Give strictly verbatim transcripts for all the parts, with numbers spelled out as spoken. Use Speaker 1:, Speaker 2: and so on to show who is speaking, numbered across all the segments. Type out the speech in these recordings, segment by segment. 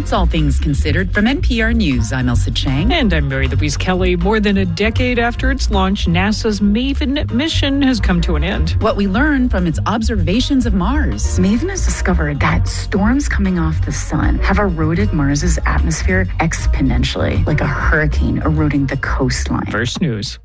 Speaker 1: It's All Things Considered from N P R News. I'm Elsa Chang.
Speaker 2: And I'm Mary Louise Kelly. More than a decade after its launch, NASA's MAVEN mission has come to an end.
Speaker 1: What we learned from its observations of Mars.
Speaker 3: MAVEN has discovered that storms coming off the sun have eroded Mars's atmosphere exponentially, like a hurricane eroding the coastline.
Speaker 2: First News.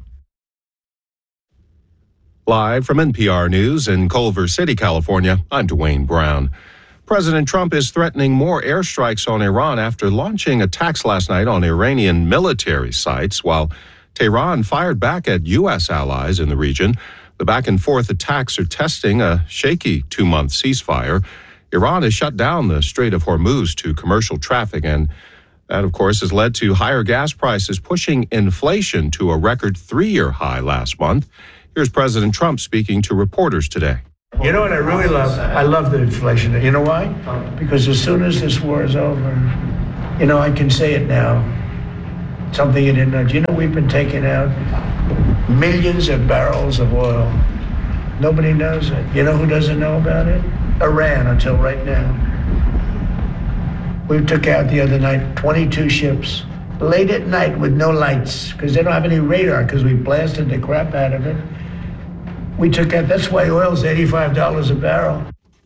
Speaker 4: Live from N P R News in Culver City, California, I'm Dwayne Brown. President Trump is threatening more airstrikes on Iran after launching attacks last night on Iranian military sites, while Tehran fired back at U S allies in the region. The back-and-forth attacks are testing a shaky two-month ceasefire. Iran has shut down the Strait of Hormuz to commercial traffic, and that, of course, has led to higher gas prices, pushing inflation to a record three-year high last month. Here's President Trump speaking to reporters today.
Speaker 5: You know what I really love? I love the inflation. You know why? Because as soon as this war is over, you know, I can say it now. Something you didn't know. Do you know we've been taking out millions of barrels of oil? Nobody knows it. You know who doesn't know about it? Iran, until right now. We took out the other night twenty-two ships, late at night with no lights, because they don't have any radar, because we blasted the crap out of it. We took out, that's why oil's eighty-five dollars a barrel.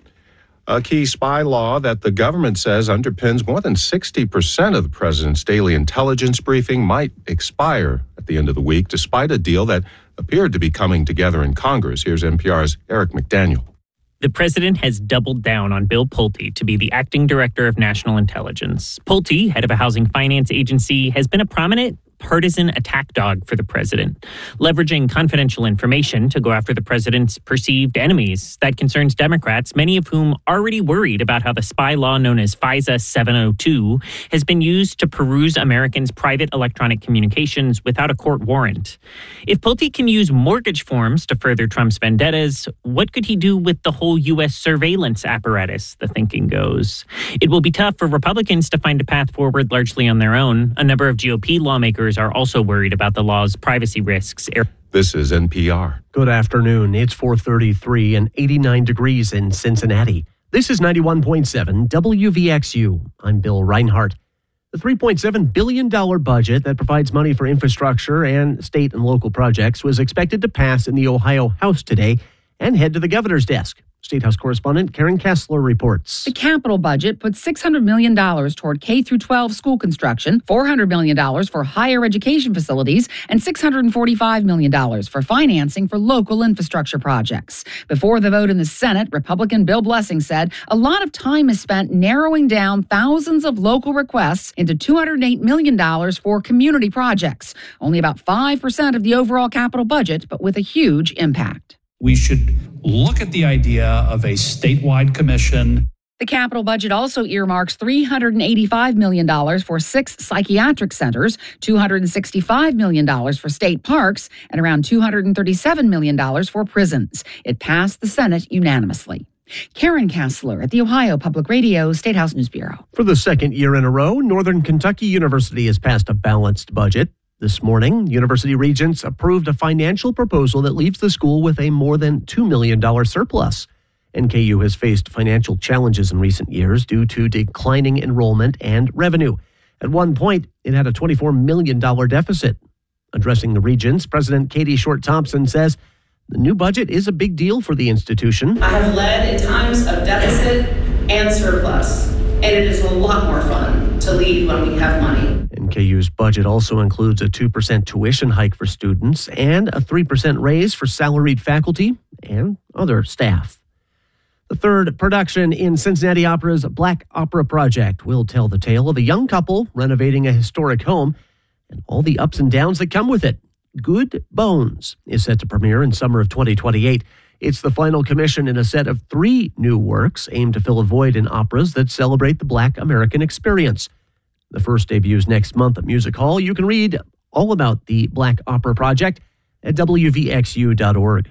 Speaker 4: A key spy law that the government says underpins more than sixty percent of the president's daily intelligence briefing might expire at the end of the week, despite a deal that appeared to be coming together in Congress. Here's N P R's Eric McDaniel.
Speaker 6: The president has doubled down on Bill Pulte to be the acting director of national intelligence. Pulte, head of a housing finance agency, has been a prominent partisan attack dog for the president, leveraging confidential information to go after the president's perceived enemies. That concerns Democrats, many of whom already worried about how the spy law known as FISA seven oh two has been used to peruse Americans' private electronic communications without a court warrant. If Pulte can use mortgage forms to further Trump's vendettas, what could he do with the whole U S surveillance apparatus, the thinking goes? It will be tough for Republicans to find a path forward largely on their own. A number of G O P lawmakers are also worried about the law's privacy risks.
Speaker 4: This is N P R.
Speaker 7: Good afternoon. It's four thirty-three and eighty-nine degrees in Cincinnati. This is ninety-one point seven W V X U. I'm Bill Reinhardt. The three point seven billion dollars budget that provides money for infrastructure and state and local projects was expected to pass in the Ohio House today and head to the governor's desk. State House correspondent Karen Kessler reports.
Speaker 8: The capital budget puts six hundred million dollars toward K through twelve school construction, four hundred million dollars for higher education facilities, and six hundred forty-five million dollars for financing for local infrastructure projects. Before the vote in the Senate, Republican Bill Blessing said a lot of time is spent narrowing down thousands of local requests into two hundred eight million dollars for community projects. Only about five percent of the overall capital budget, but with a huge impact.
Speaker 9: We should look at the idea of a statewide commission.
Speaker 8: The capital budget also earmarks three hundred eighty-five million dollars for six psychiatric centers, two hundred sixty-five million dollars for state parks, and around two hundred thirty-seven million dollars for prisons. It passed the Senate unanimously. Karen Kessler at the Ohio Public Radio State House News Bureau.
Speaker 7: For the second year in a row, Northern Kentucky University has passed a balanced budget. This morning, University Regents approved a financial proposal that leaves the school with a more than two million dollars surplus. N K U has faced financial challenges in recent years due to declining enrollment and revenue. At one point, it had a twenty-four million dollars deficit. Addressing the Regents, President Katie Short Thompson says the new budget is a big deal for the institution.
Speaker 10: I have led in times of deficit and surplus, and it is a lot more fun to lead when we have money.
Speaker 7: N K U's budget also includes a two percent tuition hike for students and a three percent raise for salaried faculty and other staff. The third production in Cincinnati Opera's Black Opera Project will tell the tale of a young couple renovating a historic home and all the ups and downs that come with it. Good Bones is set to premiere in summer of twenty twenty-eight. It's the final commission in a set of three new works aimed to fill a void in operas that celebrate the Black American experience. The first debuts next month at Music Hall. You can read all about the Black Opera Project at W V X U dot org.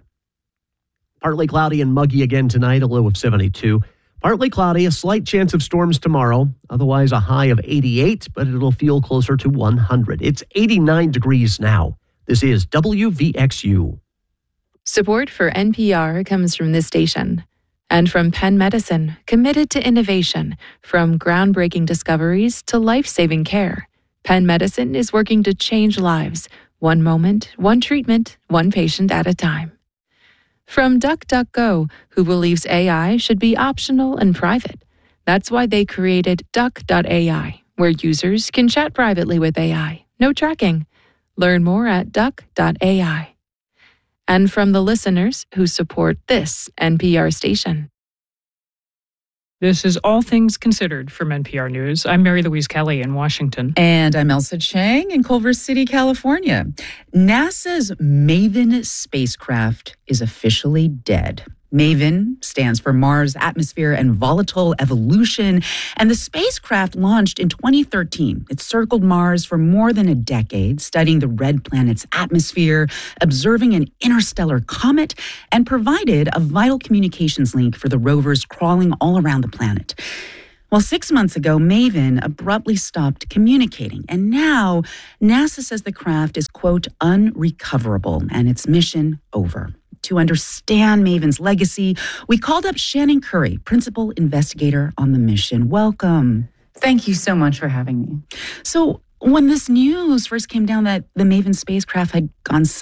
Speaker 7: Partly cloudy and muggy again tonight, a low of seventy-two. Partly cloudy, a slight chance of storms tomorrow. Otherwise, a high of eighty-eight, but it'll feel closer to one hundred. It's eighty-nine degrees now. This is W V X U.
Speaker 11: Support for N P R comes from this station And from Penn Medicine, committed to innovation, from groundbreaking discoveries to life-saving care. Penn Medicine is working to change lives, one moment, one treatment, one patient at a time. From DuckDuckGo, who believes A I should be optional and private. That's why they created Duck dot A I, where users can chat privately with A I. No tracking. Learn more at Duck dot A I. And from the listeners who support this N P R station.
Speaker 2: This is All Things Considered from N P R News. I'm Mary Louise Kelly in Washington.
Speaker 1: And I'm Elsa Chang in Culver City, California. NASA's MAVEN spacecraft is officially dead. MAVEN stands for Mars Atmosphere and Volatile Evolution, and the spacecraft launched in twenty thirteen. It circled Mars for more than a decade, studying the red planet's atmosphere, observing an interstellar comet, and provided a vital communications link for the rovers crawling all around the planet. Well, six months ago, MAVEN abruptly stopped communicating, and now NASA says the craft is, quote, unrecoverable, and its mission over. To understand MAVEN's legacy, we called up Shannon Curry, principal investigator on the mission. Welcome.
Speaker 3: Thank you so much for having me.
Speaker 1: So when this news first came down that the MAVEN spacecraft had gone